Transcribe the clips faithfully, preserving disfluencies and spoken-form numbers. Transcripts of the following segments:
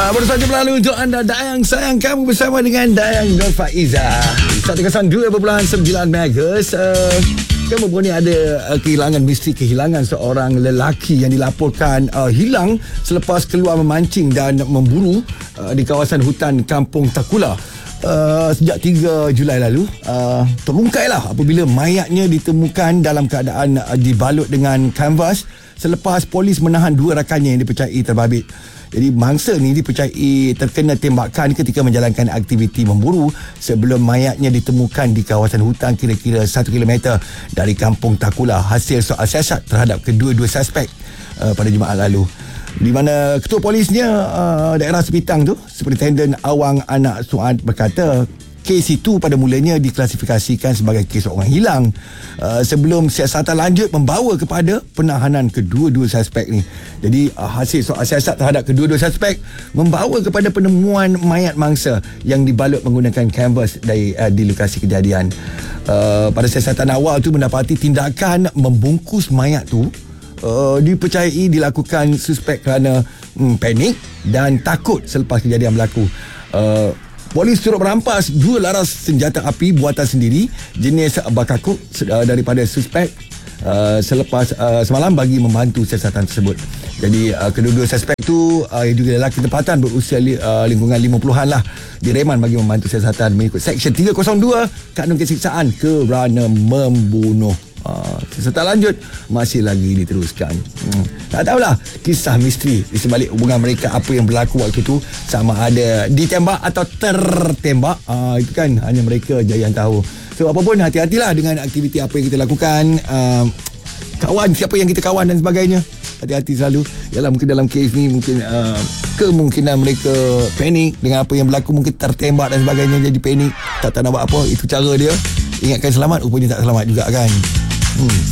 Uh, baru saja berlalu untuk anda Dayang Sayang Kamu bersama dengan Dayang Nur Faiza seratus dua perpuluhan sembilan megahertz. uh, Kan baru ni ada uh, kehilangan misteri kehilangan seorang lelaki yang dilaporkan uh, hilang selepas keluar memancing dan memburu uh, di kawasan hutan Kampung Takula uh, sejak tiga Julai lalu. uh, Terbungkailah apabila mayatnya ditemukan dalam keadaan uh, dibalut dengan kanvas selepas polis menahan dua rakannya yang dipercayai terbabit. Jadi mangsa ni dipercayai terkena tembakan ketika menjalankan aktiviti memburu sebelum mayatnya ditemukan di kawasan hutan kira-kira satu kilometer dari Kampung Takula hasil soal siasat terhadap kedua-dua suspek uh, pada Jumaat lalu. Di mana ketua polisnya uh, daerah Sepitang tu, Superintendent Awang Anak Suad berkata kes itu pada mulanya diklasifikasikan sebagai kes orang hilang uh, sebelum siasatan lanjut membawa kepada penahanan kedua-dua suspek ni. Jadi uh, hasil soal siasat terhadap kedua-dua suspek membawa kepada penemuan mayat mangsa yang dibalut menggunakan kanvas dari uh, di lokasi kejadian. Uh, pada siasatan awal tu mendapati tindakan membungkus mayat tu uh, dipercayai dilakukan suspek kerana hmm, panik dan takut selepas kejadian berlaku. Uh, Polis turut merampas dua laras senjata api buatan sendiri jenis bakakuk daripada suspek uh, selepas uh, semalam bagi membantu siasatan tersebut. Jadi uh, kedua-dua suspek tu uh, juga lelaki tempatan berusia li, uh, lingkungan lima puluhan lah direman bagi membantu siasatan mengikut Seksyen tiga kosong dua Kanun Keseksaan kerana membunuh. Uh, siasatan lanjut masih lagi diteruskan. hmm. Tak tahulah kisah misteri di sebalik hubungan mereka, apa yang berlaku waktu tu, sama ada ditembak atau tertembak. uh, Itu kan hanya mereka je yang tahu. So apa pun, hati-hatilah dengan aktiviti apa yang kita lakukan. uh, Kawan siapa yang kita kawan dan sebagainya, hati-hati selalu. Yalah, mungkin dalam kes ni mungkin uh, kemungkinan mereka panik dengan apa yang berlaku, mungkin tertembak dan sebagainya, jadi panik, tak tahu nak buat apa. Itu cara dia. Ingatkan selamat, rupanya tak selamat juga kan. Hmm.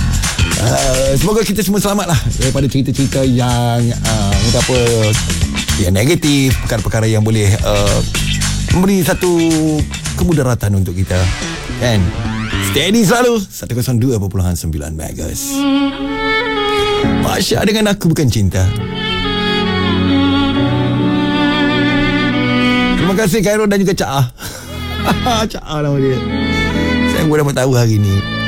Uh, semoga kita semua selamat lah daripada cerita-cerita yang uh, apa yang negatif, perkara-perkara yang boleh uh, memberi satu kemudaratan untuk kita kan. Steady selalu seratus dua perpuluhan sembilan megahertz. Masya dengan Aku Bukan Cinta. Terima kasih Khairul dan juga Cak Ah. Cak Ah nama dia. Saya baru dapat tahu hari ni.